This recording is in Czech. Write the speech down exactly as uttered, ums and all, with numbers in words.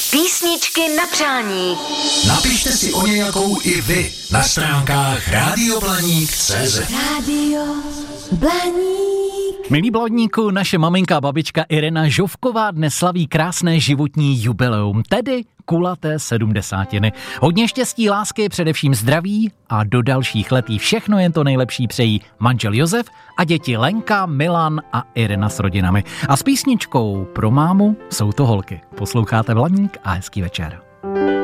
Písničky na přání. Napište si o nějakou i vy na stránkách rádio blaník tečka cé zet. Rádio Blaník. Milí Blaníku, naše maminka a babička Irena Žovková dnes slaví krásné životní jubileum, tedy kulaté sedmdesátiny. Hodně štěstí, lásky, především zdraví a do dalších let jí všechno jen to nejlepší přejí manžel Josef a děti Lenka, Milan a Irena s rodinami. A s písničkou pro mámu jsou to holky. Posloucháte Blaník a hezký večer.